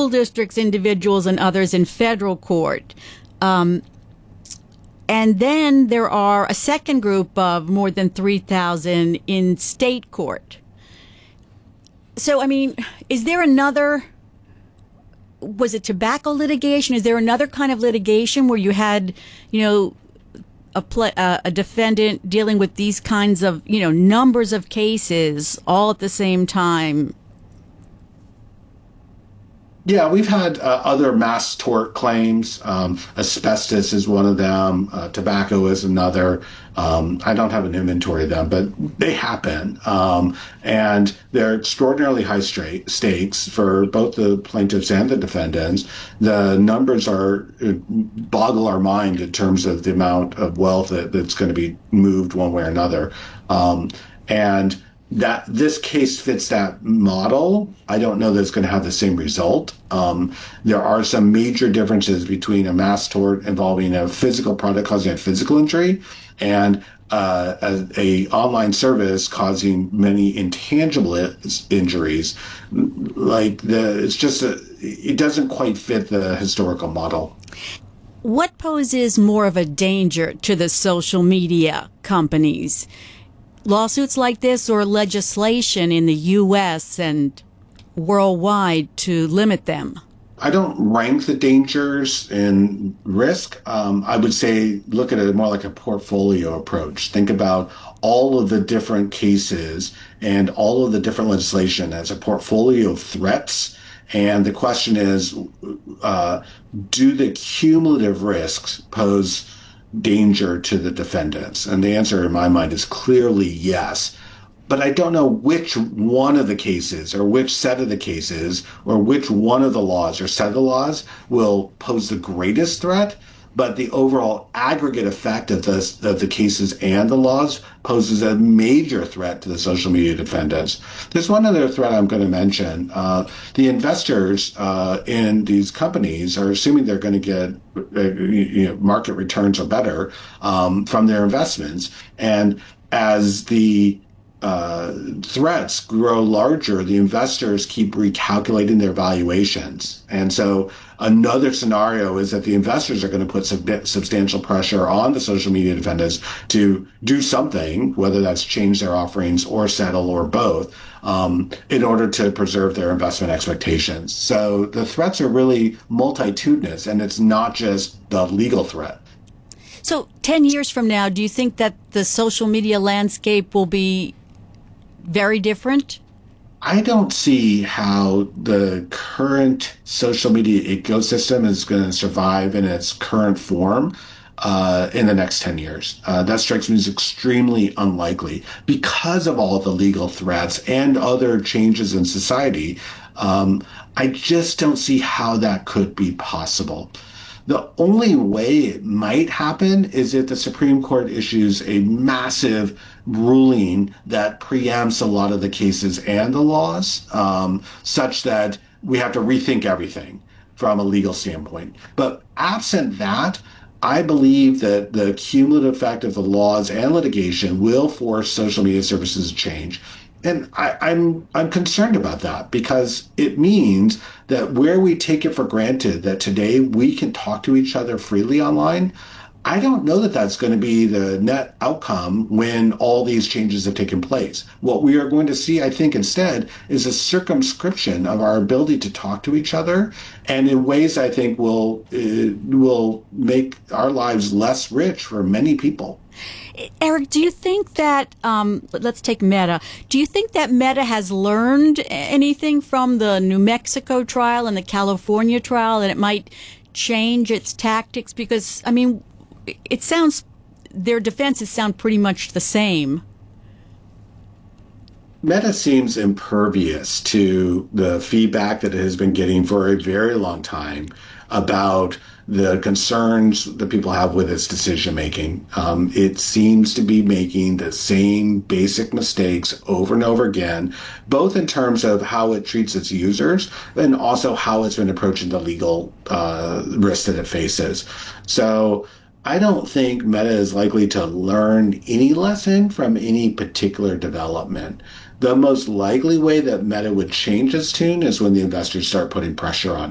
school districts, individuals, and others in federal court. And then there are a second group of more than 3,000 in state court. So, I mean, is there another, was it tobacco litigation? Is there another kind of litigation where you had, a defendant dealing with these kinds of, numbers of cases all at the same time? Yeah, we've had other mass tort claims. Asbestos is one of them. Tobacco is another. I don't have an inventory of them, but they happen. And they're extraordinarily high stakes for both the plaintiffs and the defendants. The numbers boggle our mind in terms of the amount of wealth that's going to be moved one way or another. And that this case fits that model. I don't know that it's going to have the same result. There are some major differences between a mass tort involving a physical product causing a physical injury and a online service causing many intangible injuries. It doesn't quite fit the historical model. What poses more of a danger to the social media companies? Lawsuits like this or legislation in the U.S. and worldwide to limit them? I don't rank the dangers in risk. I would say look at it more like a portfolio approach. Think about all of the different cases and all of the different legislation as a portfolio of threats. And the question is, do the cumulative risks pose danger to the defendants? And the answer in my mind is clearly yes. But I don't know which one of the cases or which set of the cases or which one of the laws or set of the laws will pose the greatest threat. But the overall aggregate effect of the cases and the laws poses a major threat to the social media defendants. There's one other threat I'm going to mention. The investors in these companies are assuming they're going to get market returns or better from their investments. And as the threats grow larger, the investors keep recalculating their valuations. And so another scenario is that the investors are going to put substantial pressure on the social media defendants to do something, whether that's change their offerings or settle or both, in order to preserve their investment expectations. So the threats are really multitudinous, and it's not just the legal threat. So 10 years from now, do you think that the social media landscape will be very different? I don't see how the current social media ecosystem is going to survive in its current form in the next 10 years. That strikes me as extremely unlikely because of all of the legal threats and other changes in society. I just don't see how that could be possible. The only way it might happen is if the Supreme Court issues a massive ruling that preempts a lot of the cases and the laws, such that we have to rethink everything from a legal standpoint. But absent that, I believe that the cumulative effect of the laws and litigation will force social media services to change. And I'm concerned about that because it means that where we take it for granted that today we can talk to each other freely online, I don't know that that's going to be the net outcome when all these changes have taken place. What we are going to see, I think, instead is a circumscription of our ability to talk to each other, and in ways I think will make our lives less rich for many people. Eric, do you think that, let's take Meta, do you think that Meta has learned anything from the New Mexico trial and the California trial, and it might change its tactics? Because, I mean, it sounds, their defenses sound pretty much the same. Meta seems impervious to the feedback that it has been getting for a very long time about the concerns that people have with its decision making. It seems to be making the same basic mistakes over and over again, both in terms of how it treats its users and also how it's been approaching the legal risks that it faces. So I don't think Meta is likely to learn any lesson from any particular development. The most likely way that Meta would change its tune is when the investors start putting pressure on